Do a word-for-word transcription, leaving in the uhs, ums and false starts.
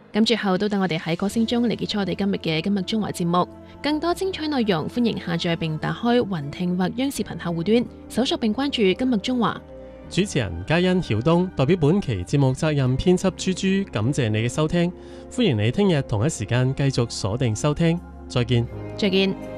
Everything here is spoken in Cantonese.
咁最後都等我哋喺歌聲中嚟結束我哋今日嘅今日中華節目。更多精彩內容，歡迎下載並打開雲聽或央視頻客戶端，搜索並關注今日中華。 主持人嘉欣曉東代表本期節目責任編輯豬豬，感謝你嘅收聽，歡迎你聽日同一時間繼續鎖定收聽，再見。 再見。